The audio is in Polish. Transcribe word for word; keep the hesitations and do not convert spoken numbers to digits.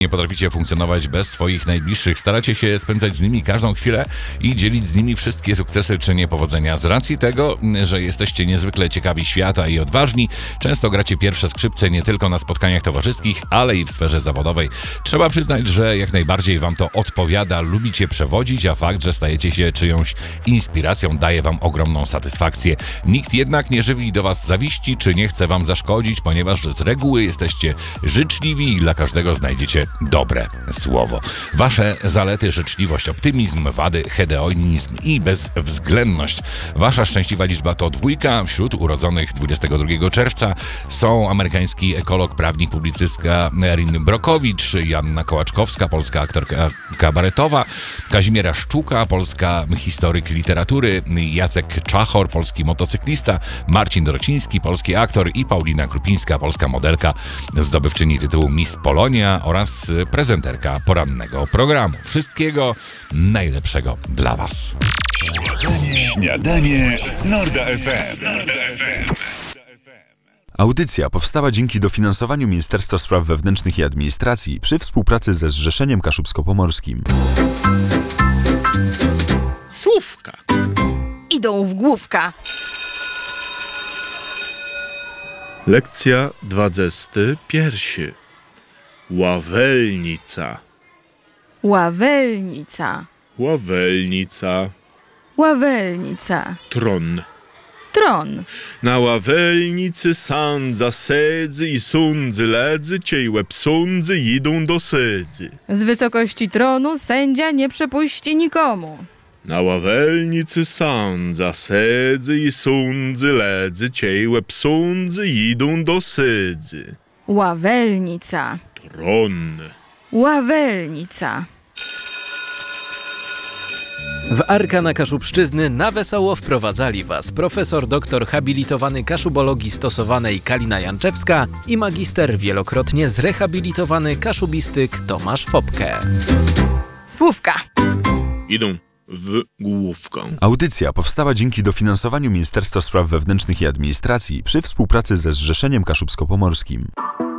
Nie potraficie funkcjonować bez swoich najbliższych. Staracie się spędzać z nimi każdą chwilę i dzielić z nimi wszystkie sukcesy czy niepowodzenia. Z racji tego, że jesteście niezwykle ciekawi świata i odważni, często gracie pierwsze skrzypce nie tylko na spotkaniach towarzyskich, ale i w sferze zawodowej. Trzeba przyznać, że jak najbardziej wam to odpowiada. Lubicie przewodzić, a fakt, że stajecie się czyjąś inspiracją, daje wam ogromną satysfakcję. Nikt jednak nie żywi do was zawiści, czy nie chce wam zaszkodzić, ponieważ z reguły jesteście życzliwi i dla każdego znajdziecie dobre słowo. Wasze zalety: życzliwość, optymizm, wady: hedonizm i bezwzględność. Wasza szczęśliwa liczba to dwójka. Wśród urodzonych dwudziestego drugiego czerwca są amerykański ekolog, prawnik, publicystka Erin Brockovich, Joanna Kołaczkowska, polska aktorka kabaretowa, Kazimiera Szczuka, polska historyk literatury, Jacek Czachor, polski motocyklista, Marcin Dorociński, polski aktor i Paulina Krupińska, polska modelka, zdobywczyni tytułu Miss Polonia oraz prezenterka porannego programu. Wszystkiego najlepszego dla was. Śniadanie z Norda F M. Audycja powstała dzięki dofinansowaniu Ministerstwa Spraw Wewnętrznych i Administracji przy współpracy ze Zrzeszeniem Kaszubsko-Pomorskim. Słówka idą w główka. Lekcja dwadzesty pierwszy. Ławelnica. Ławelnica. Ławelnica. Ławelnica. Tron. Tron. Na ławelnicy sandza sedzy i sundzy ledzy, ciej łeb sundzy idą do sydzy. Z wysokości tronu sędzia nie przepuści nikomu. Na ławelnicy sandza sedzy i sundzy ledzy, ciej łeb sundzy idą do sydzy. Ławelnica. Tron. Ławelnica. W Arkana Kaszubszczyzny na wesoło wprowadzali was profesor doktor habilitowany kaszubologii stosowanej Kalina Janczewska i magister wielokrotnie zrehabilitowany kaszubistyk Tomasz Fopke. Słówka idą w główkę. Audycja powstała dzięki dofinansowaniu Ministerstwa Spraw Wewnętrznych i Administracji przy współpracy ze Zrzeszeniem Kaszubsko-Pomorskim.